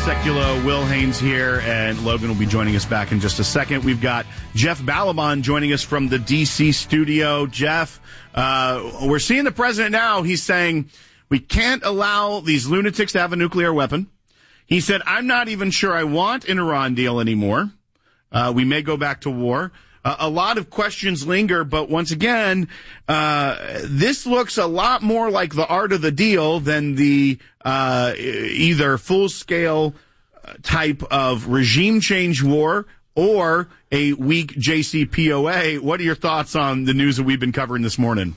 Sekulow, Will Haynes here, and Logan will be joining us back in just a second. We've got Jeff Balaban joining us from the D.C. studio. Jeff, we're seeing the president now. He's saying we can't allow these lunatics to have a nuclear weapon. He said, I'm not even sure I want an Iran deal anymore. We may go back to war. A lot of questions linger, but once again, this looks a lot more like the art of the deal than the either full-scale type of regime change war or a weak JCPOA. What are your thoughts on the news that we've been covering this morning?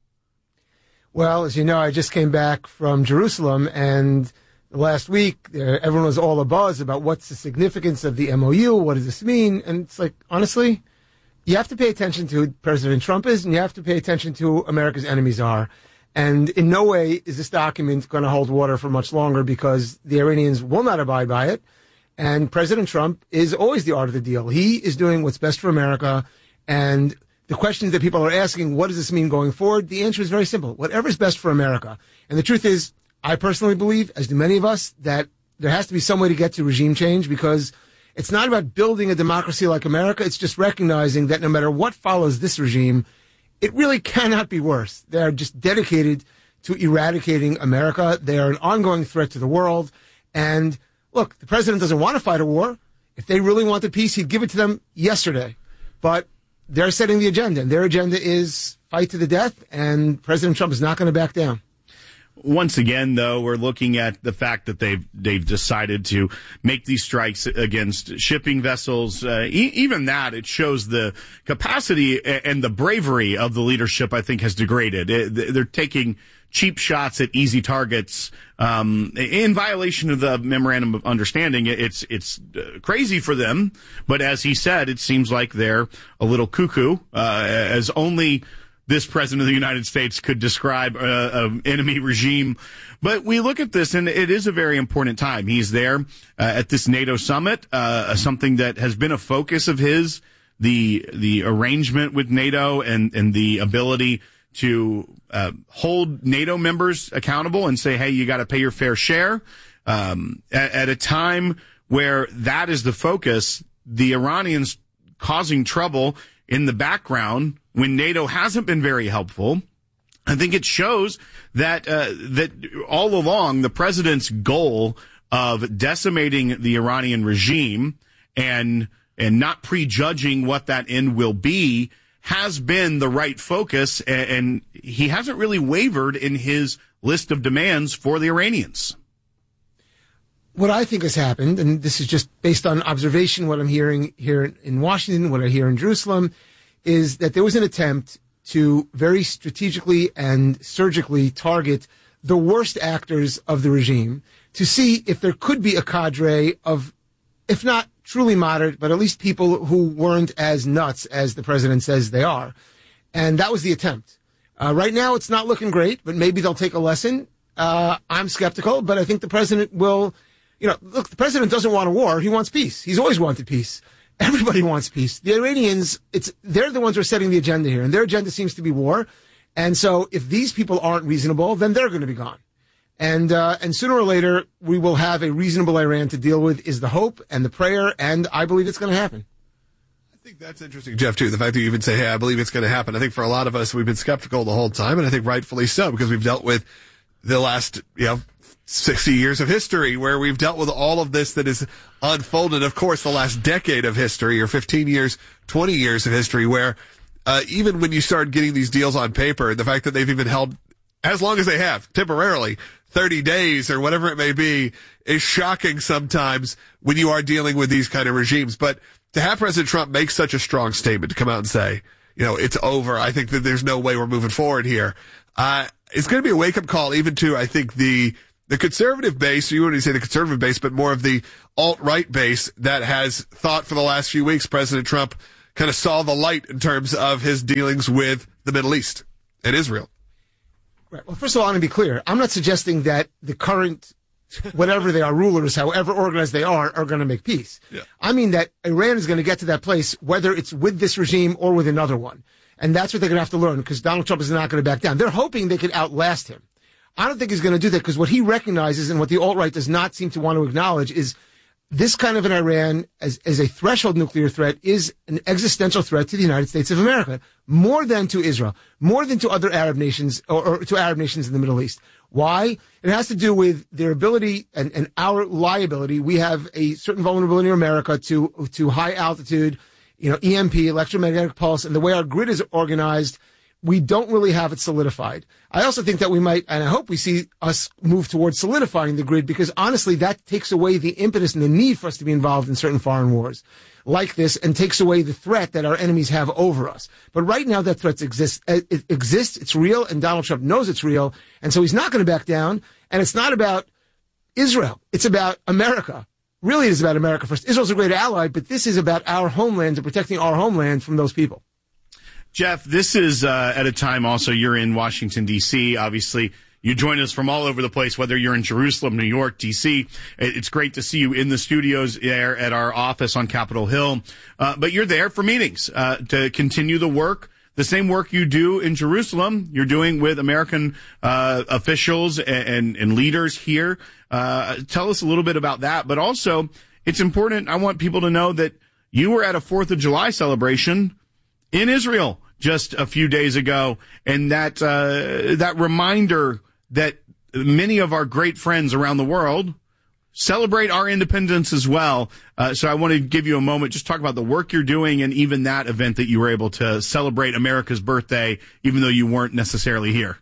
Well, as you know, I just came back from Jerusalem, and last week everyone was all abuzz about what's the significance of the MOU, what does this mean? And it's like, honestly, you have to pay attention to who President Trump is, and you have to pay attention to who America's enemies are. And in no way is this document going to hold water for much longer, because the Iranians will not abide by it. And President Trump is always the art of the deal. He is doing what's best for America. And the questions that people are asking, what does this mean going forward? The answer is very simple. Whatever is best for America. And the truth is, I personally believe, as do many of us, that there has to be some way to get to regime change, because it's not about building a democracy like America. It's just recognizing that no matter what follows this regime, it really cannot be worse. They're just dedicated to eradicating America. They are an ongoing threat to the world. And look, the president doesn't want to fight a war. If they really wanted peace, he'd give it to them yesterday. But they're setting the agenda, and their agenda is fight to the death, and President Trump is not going to back down. Once again, though, we're looking at the fact that they've decided to make these strikes against shipping vessels. Even that, it shows the capacity and the bravery of the leadership, I think, has degraded. They're taking cheap shots at easy targets in violation of the memorandum of understanding. It's crazy for them, but as he said, it seems like they're a little cuckoo, as only this president of the United States could describe an enemy regime. But we look at this, and it is a very important time. He's there at this NATO summit, something that has been a focus of his, the arrangement with NATO and the ability to hold NATO members accountable and say, hey, you got to pay your fair share. At a time where that is the focus, the Iranians causing trouble in the background when NATO hasn't been very helpful. I think it shows that that all along the president's goal of decimating the Iranian regime and not prejudging what that end will be has been the right focus, and he hasn't really wavered in his list of demands for the Iranians. What I think has happened, and this is just based on observation, what I'm hearing here in Washington, what I hear in Jerusalem, is that there was an attempt to very strategically and surgically target the worst actors of the regime to see if there could be a cadre of, if not truly moderate, but at least people who weren't as nuts as the president says they are. And that was the attempt. Right now, it's not looking great, but maybe they'll take a lesson. I'm skeptical, but I think the president will, look, the president doesn't want a war. He wants peace. He's always wanted peace. Everybody wants peace. The Iranians, they're the ones who are setting the agenda here, and their agenda seems to be war. And so if these people aren't reasonable, then they're going to be gone. And sooner or later, we will have a reasonable Iran to deal with, is the hope and the prayer, and I believe it's going to happen. I think that's interesting, Jeff, too. The fact that you even say, hey, I believe it's going to happen. I think for a lot of us, we've been skeptical the whole time, and I think rightfully so, because we've dealt with the last, 60 years of history where we've dealt with all of this that is unfolded. Of course, the last decade of history, or 15 years, 20 years of history, where even when you start getting these deals on paper, the fact that they've even held as long as they have, temporarily, 30 days or whatever it may be, is shocking sometimes when you are dealing with these kind of regimes. But to have President Trump make such a strong statement, to come out and say, it's over, I think that there's no way we're moving forward here. It's going to be a wake-up call even to, I think, the conservative base, you wouldn't say the conservative base, but more of the alt-right base that has thought for the last few weeks President Trump kind of saw the light in terms of his dealings with the Middle East and Israel. Right. Well, first of all, I want to be clear. I'm not suggesting that the current, whatever they are, rulers, however organized they are going to make peace. Yeah. I mean that Iran is going to get to that place, whether it's with this regime or with another one. And that's what they're going to have to learn, because Donald Trump is not going to back down. They're hoping they can outlast him. I don't think he's going to do that because what he recognizes and what the alt-right does not seem to want to acknowledge is this kind of an Iran as a threshold nuclear threat is an existential threat to the United States of America, more than to Israel, more than to other Arab nations or to Arab nations in the Middle East. Why? It has to do with their ability and our liability. We have a certain vulnerability in America to high altitude, EMP, electromagnetic pulse, and the way our grid is organized, we don't really have it solidified. I also think that we might, and I hope we see us move towards solidifying the grid, because honestly, that takes away the impetus and the need for us to be involved in certain foreign wars like this, and takes away the threat that our enemies have over us. But right now, that threat exists. It exists. It's real, and Donald Trump knows it's real, and so he's not going to back down. And it's not about Israel. It's about America. Really, it is about America first. Israel's a great ally, but this is about our homeland and protecting our homeland from those people. Jeff, this is at a time also you're in Washington, D.C. Obviously, you join us from all over the place, whether you're in Jerusalem, New York, D.C. It's great to see you in the studios there at our office on Capitol Hill. But you're there for meetings to continue the work, the same work you do in Jerusalem, you're doing with American officials and leaders here. Tell us a little bit about that. But also, it's important, I want people to know that you were at a 4th of July celebration in Israel just a few days ago, and that reminder that many of our great friends around the world celebrate our independence as well. So I want to give you a moment, just talk about the work you're doing and even that event that you were able to celebrate America's birthday, even though you weren't necessarily here.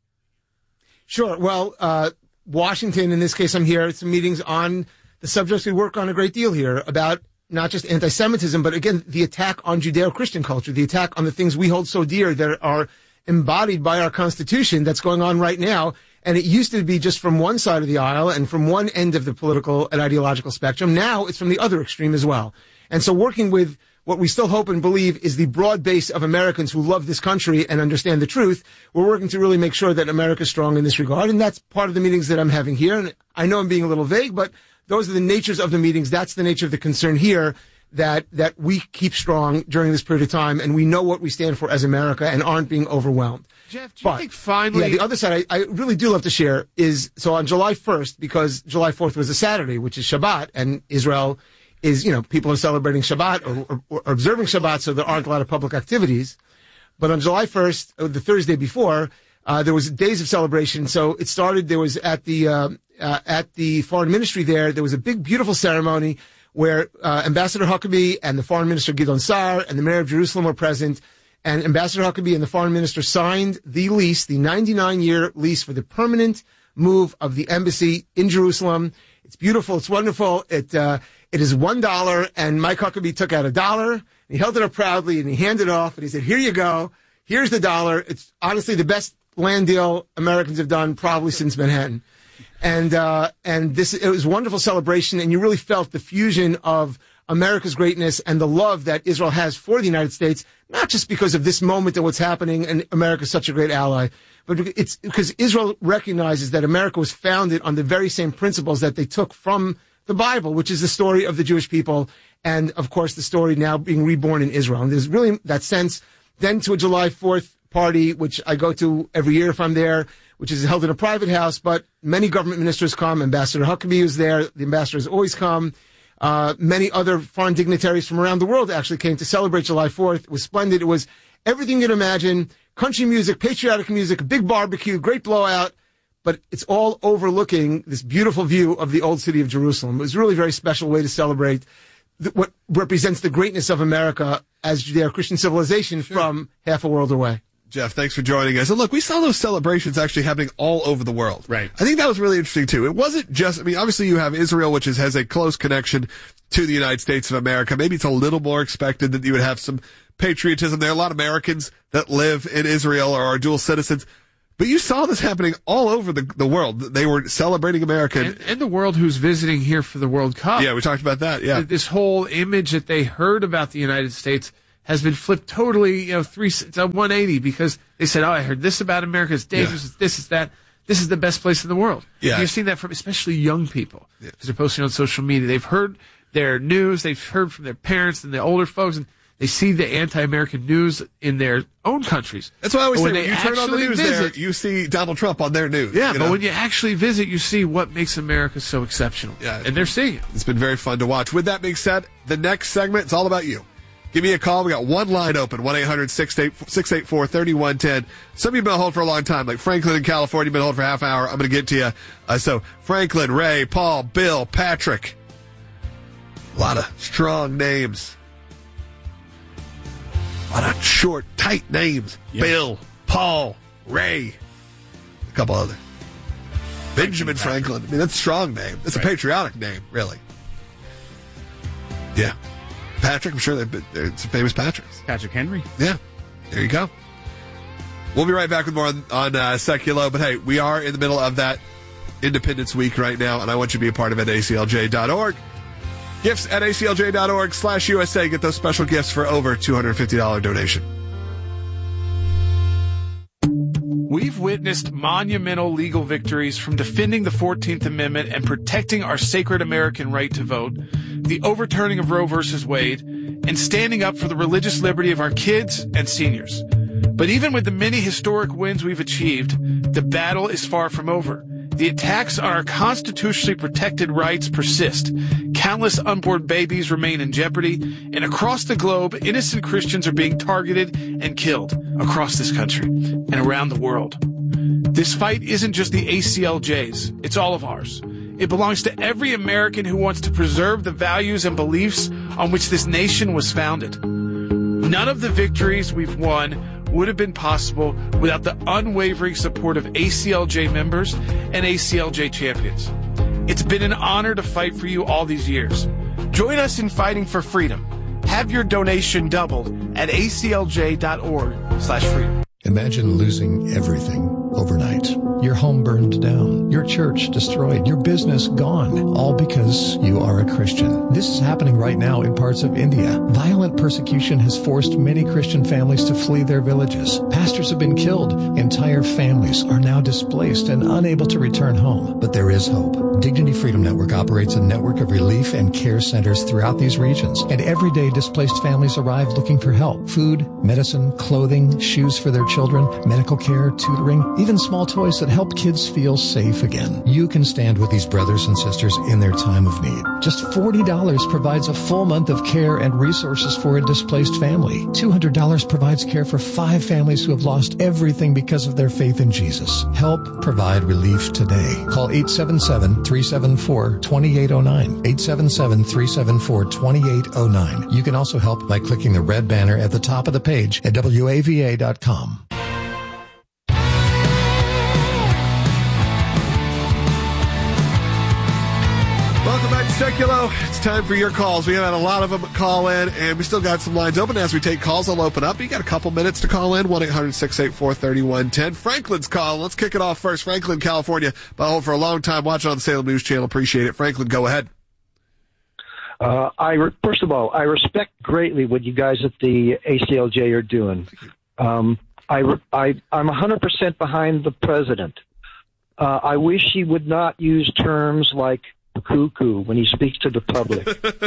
Sure. Well, Washington, in this case, I'm here at some meetings on the subjects we work on a great deal here about not just anti-Semitism, but again, the attack on Judeo-Christian culture, the attack on the things we hold so dear that are embodied by our Constitution that's going on right now. And it used to be just from one side of the aisle and from one end of the political and ideological spectrum. Now it's from the other extreme as well. And so working with what we still hope and believe is the broad base of Americans who love this country and understand the truth, we're working to really make sure that America's strong in this regard. And that's part of the meetings that I'm having here. And I know I'm being a little vague, but those are the natures of the meetings. That's the nature of the concern here, that we keep strong during this period of time, and we know what we stand for as America and aren't being overwhelmed. Jeff, do you think finally... Yeah, the other side I really do love to share is, so on July 1st, because July 4th was a Saturday, which is Shabbat, and Israel is, people are celebrating Shabbat or observing Shabbat, so there aren't a lot of public activities. But on July 1st, the Thursday before, there was days of celebration. So it started, there was at the foreign ministry there was a big, beautiful ceremony where Ambassador Huckabee and the foreign minister Gideon Sa'ar and the mayor of Jerusalem were present. And Ambassador Huckabee and the foreign minister signed the lease, the 99-year lease for the permanent move of the embassy in Jerusalem. It's beautiful. It's wonderful. It is $1. And Mike Huckabee took out $1. He held it up proudly and he handed it off and he said, "Here you go. Here's the $1. It's honestly the best land deal Americans have done probably since Manhattan." And it was a wonderful celebration, and you really felt the fusion of America's greatness and the love that Israel has for the United States, not just because of this moment and what's happening, and America's such a great ally, but it's because Israel recognizes that America was founded on the very same principles that they took from the Bible, which is the story of the Jewish people, and of course the story now being reborn in Israel. And there's really that sense. Then to a July 4th party, which I go to every year if I'm there, which is held in a private house, but many government ministers come. Ambassador Huckabee was there. The ambassadors always come. Many other foreign dignitaries from around the world actually came to celebrate July 4th. It was splendid. It was everything you'd imagine. Country music, patriotic music, a big barbecue, great blowout. But it's all overlooking this beautiful view of the old city of Jerusalem. It was a really very special way to celebrate what represents the greatness of America as Judeo-Christian civilization from half a world away. Jeff, thanks for joining us. And look, we saw those celebrations actually happening all over the world. Right. I think that was really interesting too. It wasn't just, obviously you have Israel, which has a close connection to the United States of America. Maybe it's a little more expected that you would have some patriotism. There are a lot of Americans that live in Israel or are dual citizens. But you saw this happening all over the world. They were celebrating America. And the world who's visiting here for the World Cup. Yeah, we talked about that, yeah. This whole image that they heard about the United States has been flipped totally, it's a 180 because they said, I heard this about America. It's dangerous. Yeah. This is that. This is the best place in the world. Yeah. You've seen that from especially young people because they're posting on social media. They've heard their news. They've heard from their parents and the older folks, and They see the anti-American news in their own countries. That's why I always say, When when they you turn on the actually news visit- there, you see Donald Trump on their news. Yeah, you but know? when you actually visit, you see what makes America so exceptional. Yeah. And they're seeing it. It's been very fun to watch. With that being said, the next segment, it's all about you. Give me a call. We got one line open, 1-800-684-3110. Some of you have been on hold for a long time, like Franklin in California, been on hold for half an hour. I'm going to get to you. So Franklin, Ray, Paul, Bill, Patrick. A lot of strong names. A lot of short, tight names. Yep. Bill, Paul, Ray, a couple other. Benjamin Franklin. I mean, that's a strong name. It's a patriotic name, really. Yeah. Patrick, I'm sure it's a famous Patrick's. Patrick Henry. Yeah. There you go. We'll be right back with more on Seculo. But hey, we are in the middle of that Independence Week right now, and I want you to be a part of it at aclj.org. Gifts at aclj.org/USA. Get those special gifts for over $250 donation. We've witnessed monumental legal victories from defending the 14th Amendment and protecting our sacred American right to vote, the overturning of Roe v. Wade, and standing up for the religious liberty of our kids and seniors. But even with the many historic wins we've achieved, the battle is far from over. The attacks on our constitutionally protected rights persist. Countless unborn babies remain in jeopardy, and across the globe, innocent Christians are being targeted and killed across this country and around the world. This fight isn't just the ACLJ's, it's all of ours. It belongs to every American who wants to preserve the values and beliefs on which this nation was founded. None of the victories we've won would have been possible without the unwavering support of ACLJ members and ACLJ champions. It's been an honor to fight for you all these years. Join us in fighting for freedom. Have your donation doubled at aclj.org/freedom. Imagine losing everything overnight. Your home burned down, your church destroyed, your business gone, all because you are a Christian. This is happening right now in parts of India. Violent persecution has forced many Christian families to flee their villages. Pastors have been killed. Entire families are now displaced and unable to return home. But there is hope. Dignity Freedom Network operates a network of relief and care centers throughout these regions. And every day displaced families arrive looking for help. Food, medicine, clothing, shoes for their children, medical care, tutoring, even small toys that help kids feel safe again. You can stand with these brothers and sisters in their time of need. Just $40 provides a full month of care and resources for a displaced family. $200 provides care for 5 families who have lost everything because of their faith in Jesus. Help provide relief today. Call 877-374-2809. 877-374-2809. You can also help by clicking the red banner at the top of the page at WAVA.com. Welcome back to Seculo. It's time for your calls. We have had a lot of them call in, and we still got some lines open. As we take calls, I'll open up. You got a couple minutes to call in. 1-800-684-3110. Franklin's call. Let's kick it off first. Franklin, California. Been home for a long time watching on the Salem News Channel. Appreciate it. Franklin, go ahead. First of all, I respect greatly what you guys at the ACLJ are doing. I'm 100% behind the president. I wish he would not use terms like cuckoo when he speaks to the public.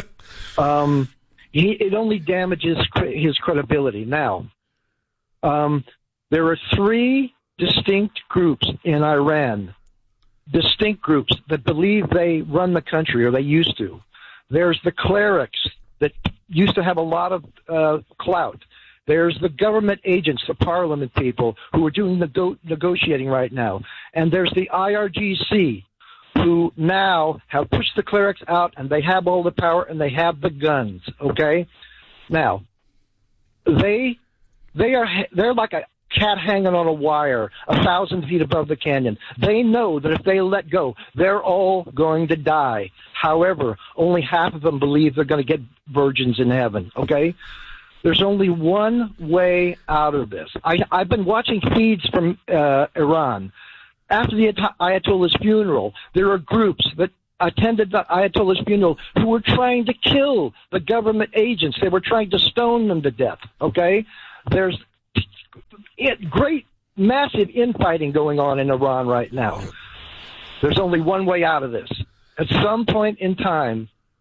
It only damages his credibility. Now, there are 3 distinct groups in Iran, distinct groups that believe they run the country, or they used to. There's the clerics that used to have a lot of clout. There's the government agents, the parliament people who are doing the negotiating right now. And there's the IRGC, who now have pushed the clerics out, and they have all the power and they have the guns. Okay, now they're like a cat hanging on a wire 1,000 feet above the canyon. They know that if they let go, they're all going to die. However, only half of them believe they're going to get virgins in heaven. Okay, there's only one way out of this. I've been watching feeds from Iran. After the Ayatollah's funeral, there are groups that attended the Ayatollah's funeral who were trying to kill the government agents. They were trying to stone them to death, okay? There's great, massive infighting going on in Iran right now. There's only one way out of this. At some point in time,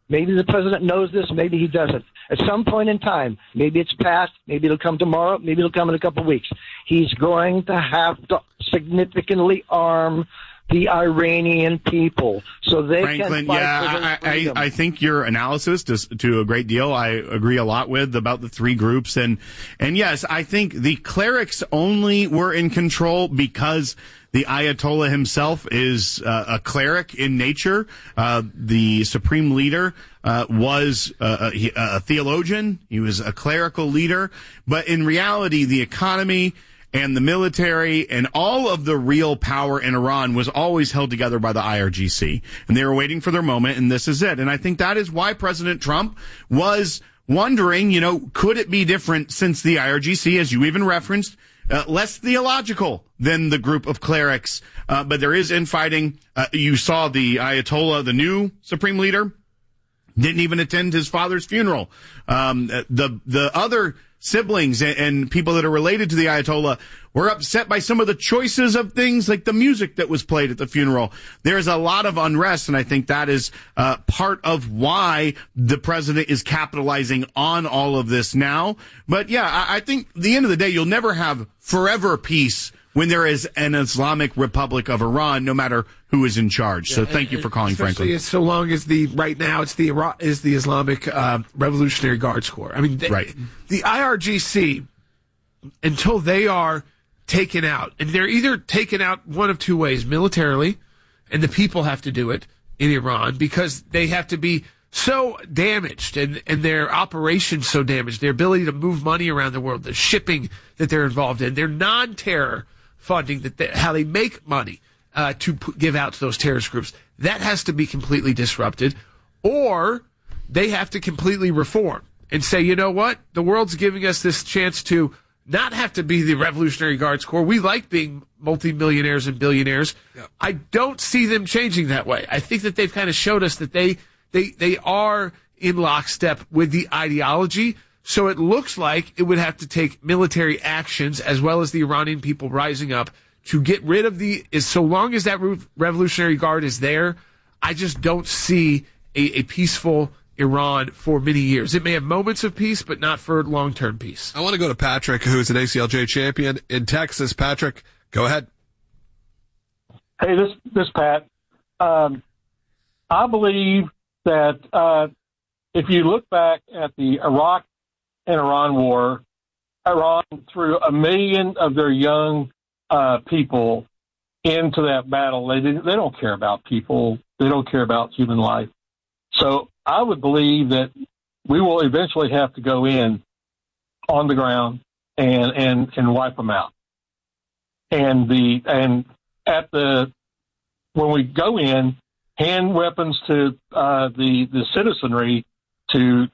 Maybe the president knows this, maybe he doesn't. At some point in time, maybe it's past, maybe it'll come tomorrow, maybe it'll come in a couple of weeks. He's going to have to significantly arm the Iranian people so they Franklin, can fight for their freedom. I think your analysis to a great deal I agree a lot with about the three groups. And yes, I think the clerics only were in control because the Ayatollah himself is a cleric in nature. The supreme leader was a theologian. He was a clerical leader. But in reality, the economy and the military and all of the real power in Iran was always held together by the IRGC. And they were waiting for their moment, and this is it. And I think that is why President Trump was wondering, could it be different since the IRGC, as you even referenced, less theological than the group of clerics. But there is infighting. You saw the Ayatollah, the new supreme leader, didn't even attend his father's funeral. The other siblings and people that are related to the Ayatollah were upset by some of the choices of things like the music that was played at the funeral. There's a lot of unrest, and I think that is part of why the president is capitalizing on all of this now. But yeah, I think at the end of the day, you'll never have forever peace when there is an Islamic Republic of Iran, no matter who is in charge. So thank you for calling, Franklin. So long as right now it's the Islamic Revolutionary Guards Corps. I mean, the IRGC, until they are taken out, and they're either taken out one of two ways, militarily, and the people have to do it in Iran because they have to be so damaged and their operations so damaged, their ability to move money around the world, the shipping that they're involved in, their non-terror funding, how they make money to give out to those terrorist groups, that has to be completely disrupted, or they have to completely reform and say, you know what, the world's giving us this chance to not have to be the Revolutionary Guards Corps. We like being multimillionaires and billionaires. Yep. I don't see them changing that way. I think that they've kind of showed us that they are in lockstep with the ideology. So it looks like it would have to take military actions as well as the Iranian people rising up to get rid of so long as that Revolutionary Guard is there, I just don't see a peaceful Iran for many years. It may have moments of peace, but not for long-term peace. I want to go to Patrick, who's an ACLJ champion in Texas. Patrick, go ahead. Hey, this Pat. I believe that if you look back at the Iraq and Iran war, Iran threw 1 million of their young people into that battle. They don't care about people. They don't care about human life. So I would believe that we will eventually have to go in on the ground and wipe them out. And when we go in, hand weapons to the citizenry to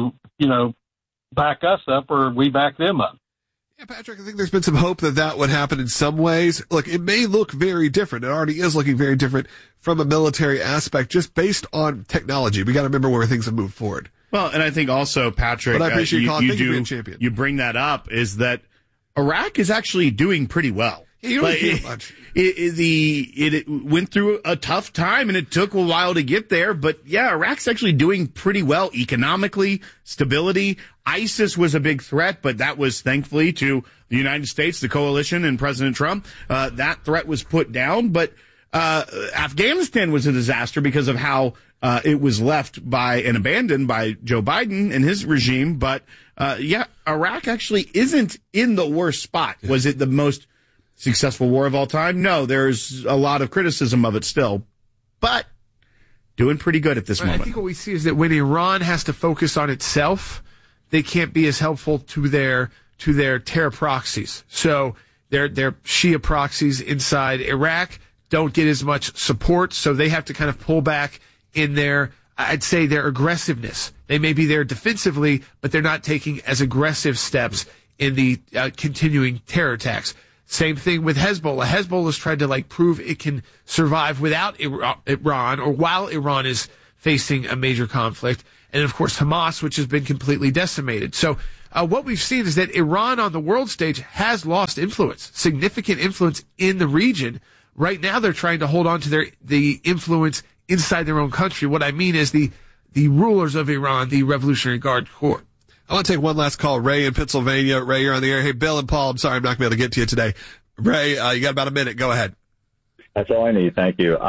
back us up, or we back them up. Yeah, Patrick, I think there's been some hope that would happen in some ways. Look, it may look very different. It already is looking very different from a military aspect, just based on technology. We got to remember where things have moved forward. Well, and I think also, Patrick, but I appreciate you bring that up, is that Iraq is actually doing pretty well. Yeah, you don't hear much. It went through a tough time, and it took a while to get there. But yeah, Iraq's actually doing pretty well economically, stability. ISIS was a big threat, but that was thankfully to the United States, the coalition, and President Trump. That threat was put down. But Afghanistan was a disaster because of how it was left by and abandoned by Joe Biden and his regime. But Iraq actually isn't in the worst spot. Was it the most successful war of all time? No, there's a lot of criticism of it still, but doing pretty good at this moment. I think what we see is that when Iran has to focus on itself, they can't be as helpful to their terror proxies. So their Shia proxies inside Iraq don't get as much support, so they have to kind of pull back in their aggressiveness. They may be there defensively, but they're not taking as aggressive steps in the continuing terror attacks. Same thing with Hezbollah. Hezbollah's tried to prove it can survive without Iran, or while Iran is facing a major conflict. And of course Hamas, which has been completely decimated. So what we've seen is that Iran on the world stage has lost influence, significant influence in the region. Right now they're trying to hold on to the influence inside their own country. What I mean is the the rulers of Iran, the Revolutionary Guard Corps. I want to take one last call. Ray in Pennsylvania. Ray, you're on the air. Hey, Bill and Paul, I'm sorry I'm not going to be able to get to you today. Ray, you got about a minute. Go ahead. That's all I need. Thank you.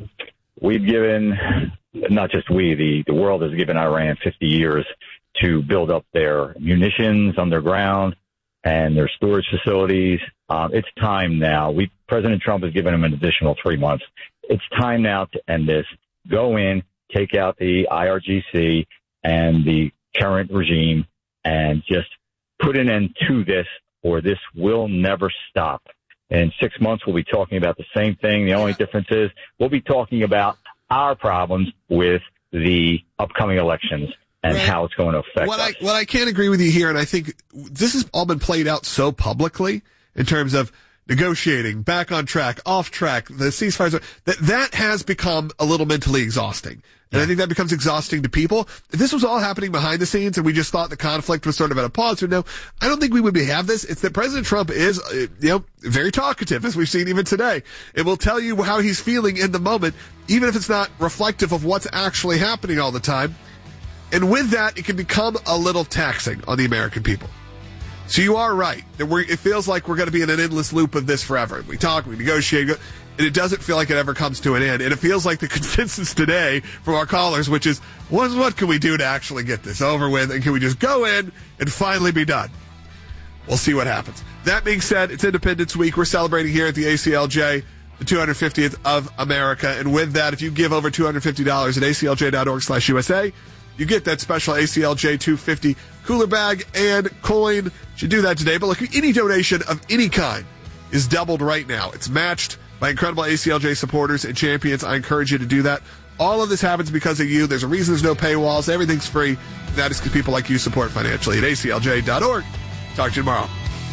We've given, not just we, the world has given Iran 50 years to build up their munitions underground and their storage facilities. It's time now. President Trump has given them an additional 3 months. It's time now to end this. Go in, take out the IRGC and the current regime, and just put an end to this, or this will never stop. In 6 months, we'll be talking about the same thing. The only difference is we'll be talking about our problems with the upcoming elections and how it's going to affect us. What I can't agree with you here, and I think this has all been played out so publicly in terms of negotiating, back on track, off track, the ceasefires, that has become a little mentally exhausting. And I think that becomes exhausting to people. If this was all happening behind the scenes and we just thought the conflict was sort of at a pause, no, I don't think we would have this. It's that President Trump is, very talkative, as we've seen even today. It will tell you how he's feeling in the moment, even if it's not reflective of what's actually happening all the time. And with that, it can become a little taxing on the American people. So you are right. It feels like we're going to be in an endless loop of this forever. We talk, we negotiate, and it doesn't feel like it ever comes to an end. And it feels like the consensus today from our callers, which is, what can we do to actually get this over with? And can we just go in and finally be done? We'll see what happens. That being said, it's Independence Week. We're celebrating here at the ACLJ the 250th of America. And with that, if you give over $250 at aclj.org/USA, you get that special ACLJ 250 cooler bag and coin. You should do that today. But look, any donation of any kind is doubled right now. It's matched by incredible ACLJ supporters and champions. I encourage you to do that. All of this happens because of you. There's a reason there's no paywalls. Everything's free. That is because people like you support financially at aclj.org. Talk to you tomorrow.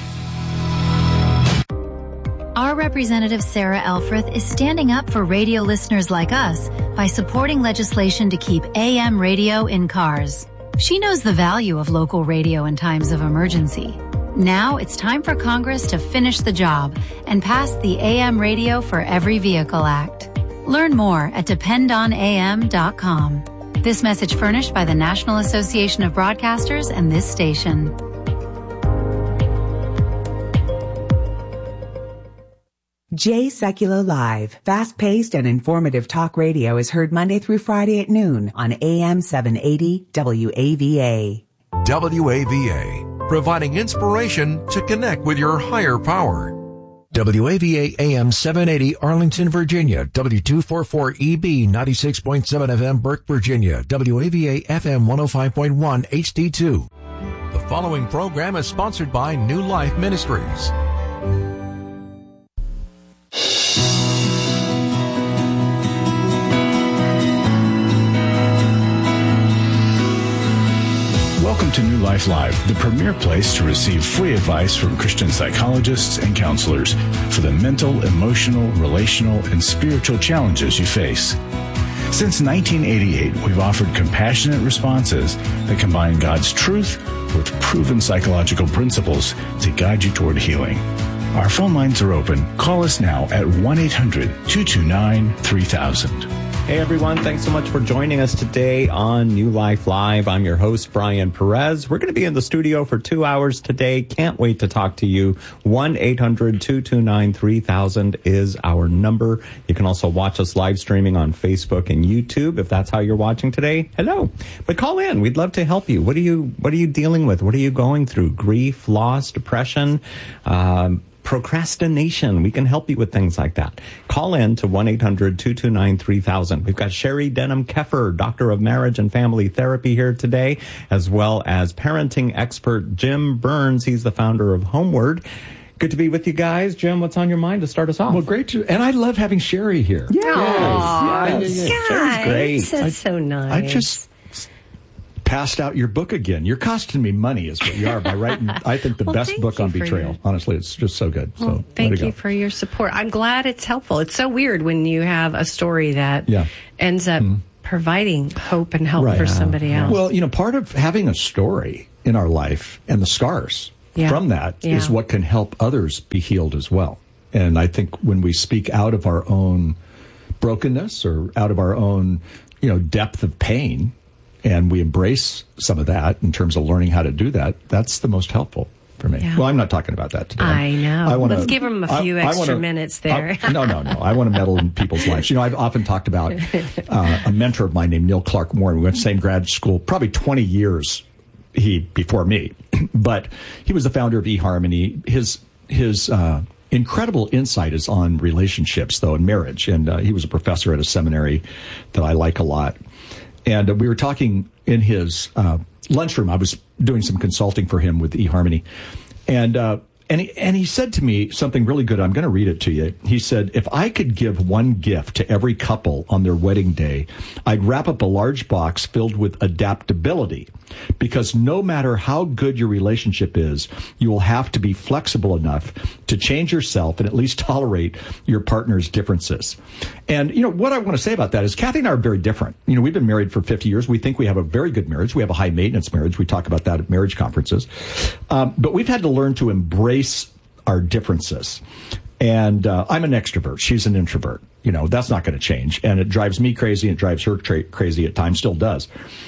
Our representative Sarah Elfreth is standing up for radio listeners like us by supporting legislation to keep AM radio in cars. She knows the value of local radio in times of emergency. Now it's time for Congress to finish the job and pass the AM Radio for Every Vehicle Act. Learn more at dependonam.com. This message furnished by the National Association of Broadcasters and this station. Jay Secular Live, fast-paced and informative talk radio is heard Monday through Friday at noon on AM 780 WAVA. WAVA, providing inspiration to connect with your higher power. WAVA AM 780 Arlington, Virginia. W244EB 96.7 FM Burke, Virginia. WAVA FM 105.1 HD2. The following program is sponsored by New Life Ministries. Welcome to New Life Live, the premier place to receive free advice from Christian psychologists and counselors for the mental, emotional, relational, and spiritual challenges you face. Since 1988, we've offered compassionate responses that combine God's truth with proven psychological principles to guide you toward healing. Our phone lines are open. Call us now at 1-800-229-3000. Hey everyone, thanks so much for joining us today on New Life Live. I'm your host, Brian Perez. We're going to be in the studio for 2 hours today. Can't wait to talk to you. 1-800-229-3000 is our number. You can also watch us live streaming on Facebook and YouTube if that's how you're watching today. Hello. But call in. We'd love to help you. What are you dealing with? What are you going through? Grief, loss, depression, procrastination. We can help you with things like that. Call in to 1-800-229-3000. We've got Sherry Denham-Keffer, Doctor of Marriage and Family Therapy here today, as well as parenting expert Jim Burns. He's the founder of Homeward. Good to be with you guys. Jim, what's on your mind to start us off? Well, great. And I love having Sherry here. Yes. Sherry's great. That's so nice. I just passed out your book again. You're costing me money is what you are by writing, I think, the best book on betrayal. Honestly, it's just so good. So thank you for your support. I'm glad it's helpful. It's so weird when you have a story that ends up providing hope and help for somebody else. Well, part of having a story in our life and the scars from that is what can help others be healed as well. And I think when we speak out of our own brokenness or out of our own, depth of pain, and we embrace some of that in terms of learning how to do that, that's the most helpful for me. Yeah. Well, I'm not talking about that today. I know. Let's give them a few extra minutes there. No. I want to meddle in people's lives. I've often talked about a mentor of mine named Neil Clark Warren. We went to the same grad school, probably 20 years before me, but he was the founder of eHarmony. His incredible insight is on relationships, though, and marriage. And he was a professor at a seminary that I like a lot. And we were talking in his lunchroom. I was doing some consulting for him with eHarmony. And he said to me something really good. I'm going to read it to you. He said, if I could give one gift to every couple on their wedding day, I'd wrap up a large box filled with adaptability. Because no matter how good your relationship is, you will have to be flexible enough to change yourself and at least tolerate your partner's differences. And, what I want to say about that is Kathy and I are very different. We've been married for 50 years. We think we have a very good marriage. We have a high maintenance marriage. We talk about that at marriage conferences. But we've had to learn to embrace our differences. And I'm an extrovert. She's an introvert. That's not going to change. And it drives me crazy. And it drives her crazy at times, still does.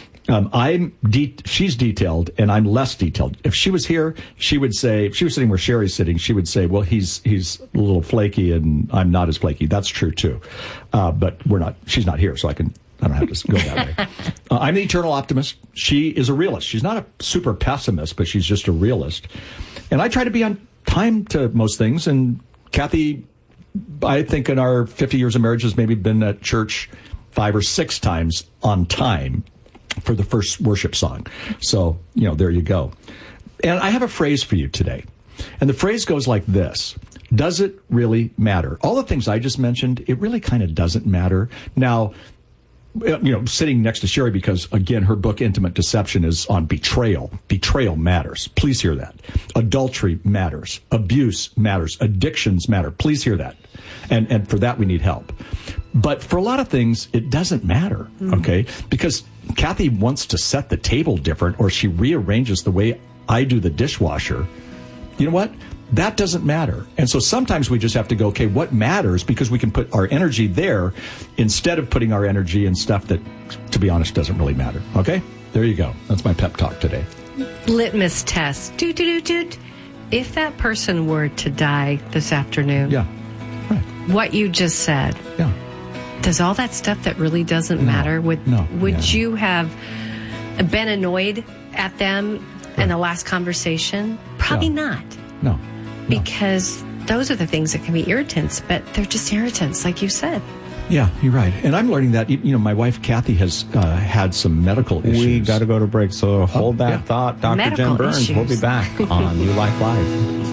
She's detailed and I'm less detailed. If she was here, she would say, if she was sitting where Sherry's sitting, she would say, well, he's a little flaky and I'm not as flaky. That's true too. But she's not here, so I don't have to go that way. I'm the eternal optimist. She is a realist. She's not a super pessimist, but she's just a realist. And I try to be on time to most things. And Kathy, I think in our 50 years of marriage has maybe been at church 5 or 6 times on time for the first worship song. So, there you go. And I have a phrase for you today. And the phrase goes like this. Does it really matter? All the things I just mentioned, it really kind of doesn't matter. Now, sitting next to Sherry, because, again, her book, Intimate Deception, is on betrayal. Betrayal matters. Please hear that. Adultery matters. Abuse matters. Addictions matter. Please hear that. And for that, we need help. But for a lot of things, it doesn't matter, okay? Because Kathy wants to set the table different, or she rearranges the way I do the dishwasher. You know what? That doesn't matter. And so sometimes we just have to go, okay, what matters? Because we can put our energy there instead of putting our energy in stuff that, to be honest, doesn't really matter. Okay? There you go. That's my pep talk today. Litmus test. Doot, doot, doot, doot. If that person were to die this afternoon, what you just said, does all that stuff that really doesn't matter, would you have been annoyed at them in the last conversation? Probably not. No. Because those are the things that can be irritants, but they're just irritants, like you said. Yeah, you're right. And I'm learning that, my wife, Kathy, has had some medical issues. We got to go to break, so hold that thought. Dr. Medical Jen Burns issues. will be back on New Life Live.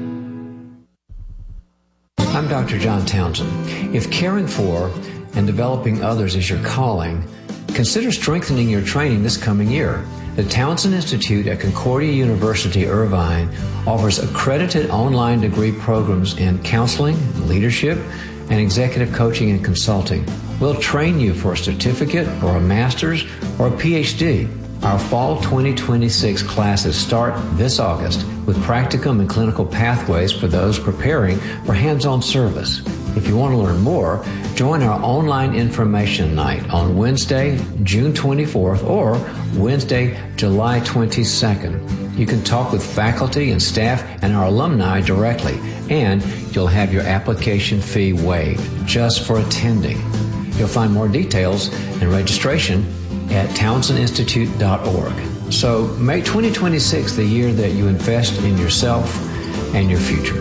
I'm Dr. John Townsend. If caring for and developing others is your calling, consider strengthening your training this coming year. The Townsend Institute at Concordia University, Irvine offers accredited online degree programs in counseling, leadership, and executive coaching and consulting. We'll train you for a certificate or a master's or a PhD. Our fall 2026 classes start this August with practicum and clinical pathways for those preparing for hands-on service. If you want to learn more, join our online information night on Wednesday, June 24th or Wednesday, July 22nd. You can talk with faculty and staff and our alumni directly, and you'll have your application fee waived just for attending. You'll find more details and registration at townsendinstitute.org. So make 2026 the year that you invest in yourself and your future.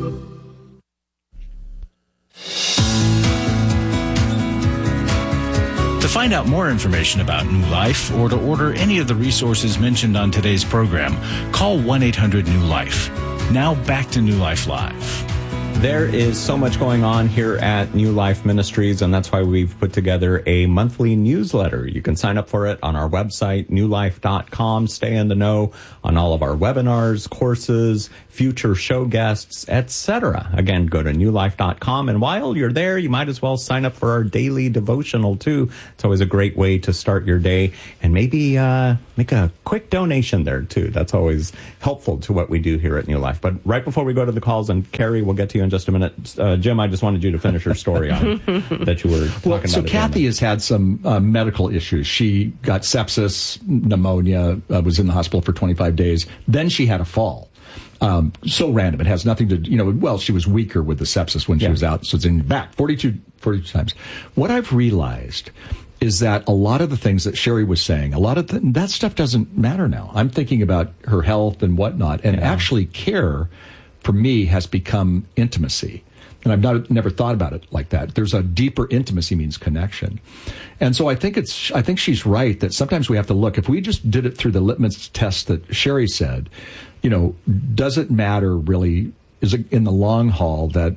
To find out more information about New Life or to order any of the resources mentioned on today's program, call 1-800-NEW-LIFE. Now back to New Life Live. There is so much going on here at New Life Ministries, and that's why we've put together a monthly newsletter. You can sign up for it on our website, newlife.com. Stay in the know on all of our webinars, courses, future show guests, etc. Again, go to newlife.com, and while you're there, you might as well sign up for our daily devotional, too. It's always a great way to start your day, and maybe make a quick donation there, too. That's always helpful to what we do here at New Life. But right before we go to the calls, and Carrie, we'll get to you you in just a minute. Jim, I just wanted you to finish your story on that you were talking about. So Kathy has had some medical issues. She got sepsis, pneumonia, was in the hospital for 25 days. Then she had a fall. So random. It has nothing to, she was weaker with the sepsis when she was out. So it's in back 42 times. What I've realized is that a lot of the things that Sherry was saying, a lot of that stuff doesn't matter now. I'm thinking about her health and whatnot, and actually care for me has become intimacy. And I've never thought about it like that. There's a deeper intimacy means connection. And so I think she's right that sometimes we have to look, if we just did it through the litmus test that Sherry said, does it matter really, is it in the long haul that,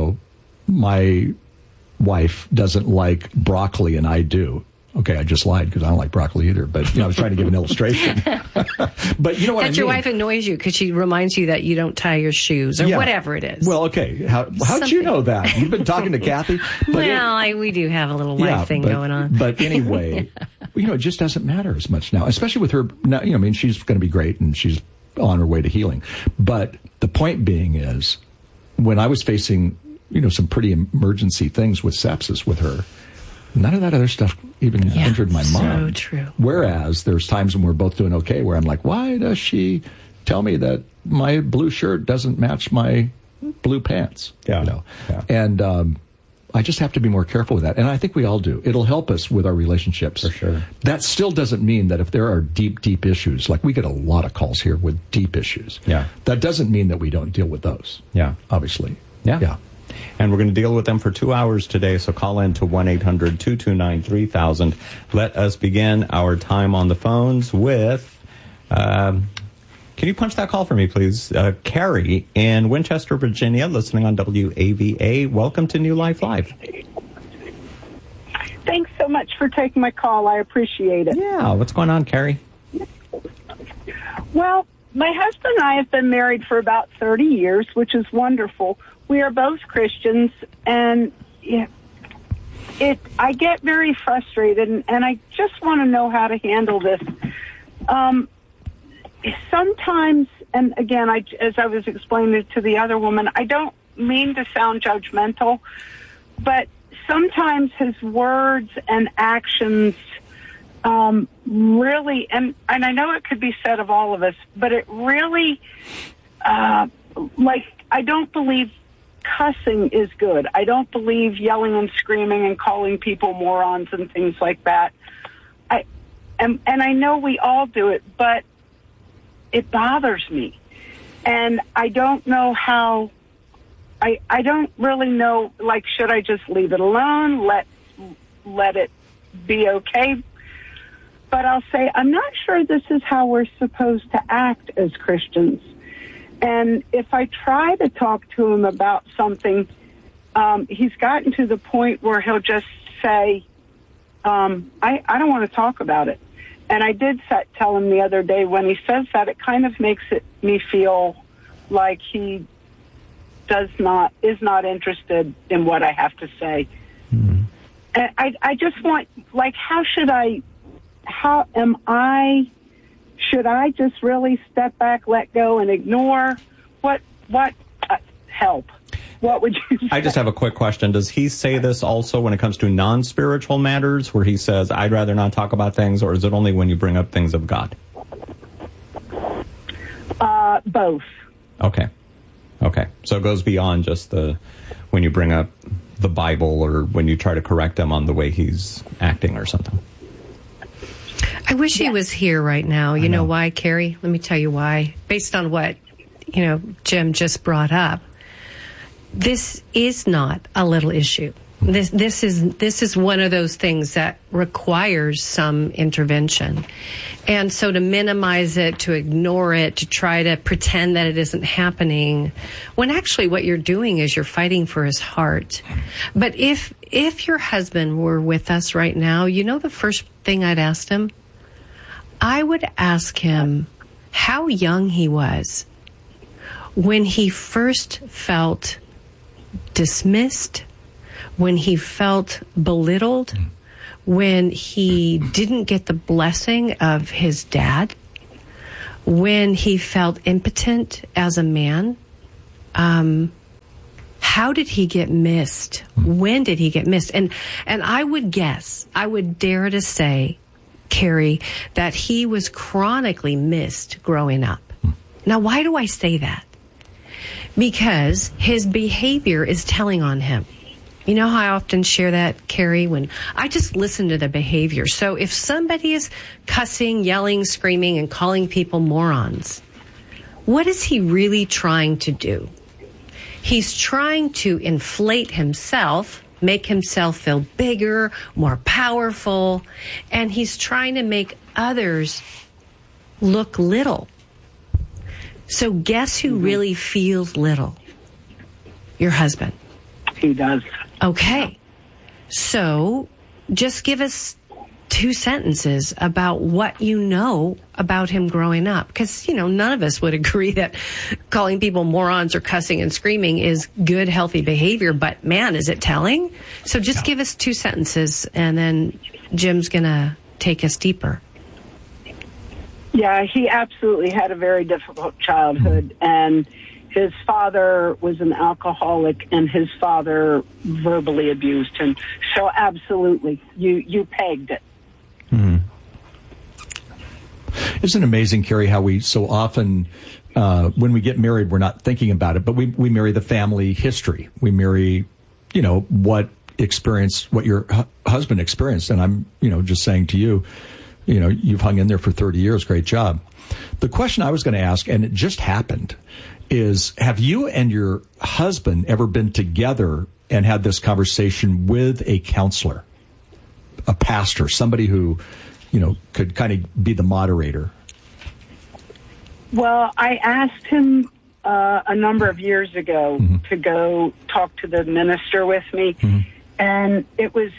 my wife doesn't like broccoli and I do. Okay, I just lied because I don't like broccoli either. But I was trying to give an illustration. But you know what I mean? Your wife annoys you because she reminds you that you don't tie your shoes or whatever it is. Well, okay. How'd you know that? You've been talking to Kathy. But we do have a little wife thing going on. But anyway, it just doesn't matter as much now, especially with her. Now, she's going to be great and she's on her way to healing. But the point being is, when I was facing some pretty emergency things with sepsis with her, none of that other stuff even entered my mind. So true. Whereas there's times when we're both doing okay where I'm like, why does she tell me that my blue shirt doesn't match my blue pants? And I just have to be more careful with that. And I think we all do. It'll help us with our relationships. For sure. That still doesn't mean that if there are deep, deep issues, like we get a lot of calls here with deep issues. Yeah. That doesn't mean that we don't deal with those. Yeah. Obviously. Yeah. And we're going to deal with them for 2 hours today, so call in to 1-800-229-3000. Let us begin our time on the phones with, can you punch that call for me, please? Carrie in Winchester, Virginia, listening on WAVA. Welcome to New Life Live. Thanks so much for taking my call. I appreciate it. Yeah, what's going on, Carrie? Well, my husband and I have been married for about 30 years, which is wonderful. We are both Christians, and I get very frustrated, and I just want to know how to handle this. Sometimes, and again, as I was explaining to the other woman, I don't mean to sound judgmental, but sometimes his words and actions really, and I know it could be said of all of us, but it really, I don't believe cussing is good. I don't believe yelling and screaming and calling people morons and things like that. And I know we all do it, but it bothers me. And I don't know how, I don't really know, should I just leave it alone, let it be okay? But I'll say, I'm not sure this is how we're supposed to act as Christians. And if I try to talk to him about something, he's gotten to the point where he'll just say, I don't want to talk about it. And I did tell him the other day, when he says that, it kind of makes me feel like he is not interested in what I have to say. Mm-hmm. And I just want, should I just really step back, let go, and ignore? What help? What would you say? I just have a quick question. Does he say this also when it comes to non-spiritual matters, where he says, I'd rather not talk about things, or is it only when you bring up things of God? Both. Okay. So it goes beyond just when you bring up the Bible, or when you try to correct him on the way he's acting or something. I wish he was here right now. You know why, Carrie? Let me tell you why. Based on what, Jim just brought up, this is not a little issue. This is one of those things that requires some intervention. And so to minimize it, to ignore it, to try to pretend that it isn't happening, when actually what you're doing is you're fighting for his heart. But if your husband were with us right now, the first thing I'd ask him? I would ask him how young he was when he first felt dismissed, when he felt belittled, when he didn't get the blessing of his dad, when he felt impotent as a man. How did he get missed? When did he get missed? And I would guess, I would dare to say, Carrie, that he was chronically missed growing up. Now, why do I say that? Because his behavior is telling on him. You know how I often share that, Carrie, when I just listen to the behavior. So if somebody is cussing, yelling, screaming, and calling people morons, what is he really trying to do? He's trying to inflate himself, make himself feel bigger, more powerful, and he's trying to make others look little. So guess who really feels little? Your husband. He does. Okay. So just give us 2 sentences about what you know about him growing up. Because, none of us would agree that calling people morons or cussing and screaming is good, healthy behavior. But, man, is it telling? So just give us 2 sentences, and then Jim's going to take us deeper. Yeah, he absolutely had a very difficult childhood, and his father was an alcoholic, and his father verbally abused him. So absolutely, you pegged it. Mm-hmm. Isn't it amazing, Carrie, how we so often, when we get married, we're not thinking about it, but we marry the family history. We marry, what your husband experienced. And I'm, just saying to you, you've hung in there for 30 years. Great job. The question I was going to ask, and it just happened, is have you and your husband ever been together and had this conversation with a counselor, a pastor, somebody who, could kind of be the moderator? Well, I asked him a number of years ago to go talk to the minister with me, and it was,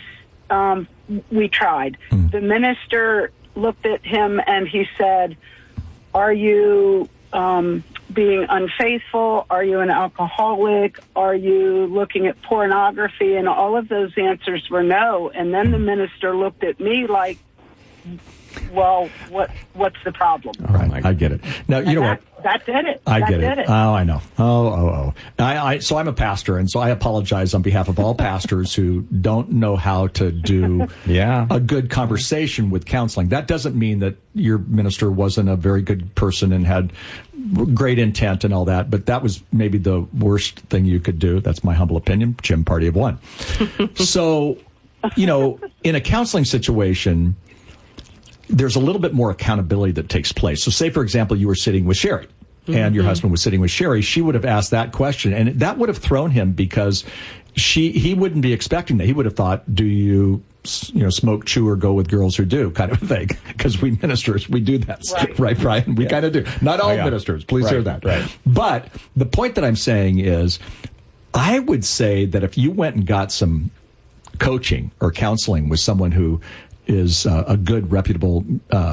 we tried. The minister looked at him and he said, "Are you being unfaithful? Are you an alcoholic? Are you looking at pornography?" And all of those answers were no. And then the minister looked at me like, "Well, what's the problem?" All right, I get it. Now, you know what? That did it. I get it. Oh, I know. Oh. So I'm a pastor, and so I apologize on behalf of all pastors who don't know how to do a good conversation with counseling. That doesn't mean that your minister wasn't a very good person and had great intent and all that, but that was maybe the worst thing you could do. That's my humble opinion. Jim, party of one. So, in a counseling situation, there's a little bit more accountability that takes place. So say, for example, you were sitting with Sherry and your husband was sitting with Sherry. She would have asked that question, and that would have thrown him because he wouldn't be expecting that. He would have thought, do you smoke, chew, or go with girls who do, kind of a thing. Because we ministers, we do that. Right, Brian? We kind of do. Not all ministers. Please hear that. Right. But the point that I'm saying is, I would say that if you went and got some coaching or counseling with someone who is a good, reputable,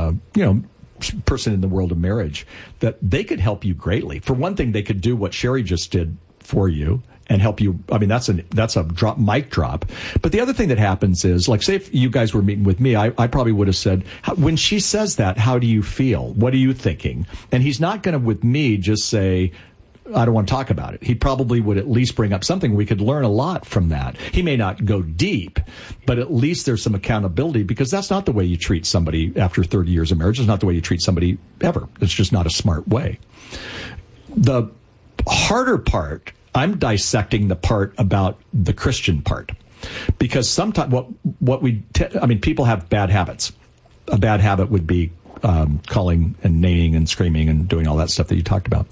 person in the world of marriage, that they could help you greatly. For one thing, they could do what Sherry just did for you and help you. I mean, that's a mic drop. But the other thing that happens is, like, say if you guys were meeting with me, I probably would have said, when she says that, how do you feel? What are you thinking? And he's not going to, with me, just say, I don't want to talk about it. He probably would at least bring up something. We could learn a lot from that. He may not go deep, but at least there's some accountability, because that's not the way you treat somebody after 30 years of marriage. It's not the way you treat somebody ever. It's just not a smart way. The harder part, I'm dissecting the part about the Christian part, because sometimes people have bad habits. A bad habit would be calling and neighing and screaming and doing all that stuff that you talked about.